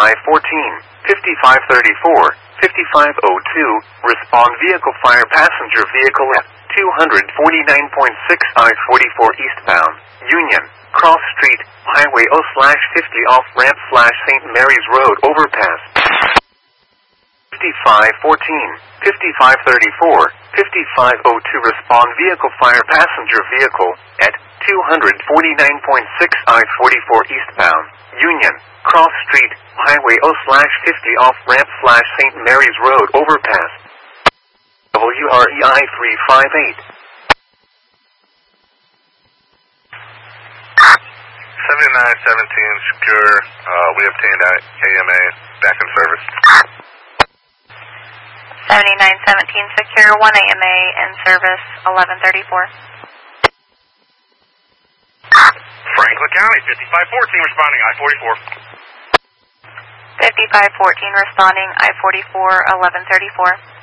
I-14, 5534, 5502, respond vehicle fire passenger vehicle at 249.6 I-44 eastbound, Union, Cross Street, Highway O/50 off-ramp / St. Mary's Road overpass. 5514, 5534, 5502 respond vehicle fire passenger vehicle at 249.6 I-44 eastbound, Union, Cross Street, Highway O/50 off-ramp / St. Mary's Road overpass. WREI 358. 7917 secure. We obtained AMA back in service. 7917 secure, 1 AMA in service, 1134. Franklin County, 5514 responding I-44. 5514 responding I-44, 1134.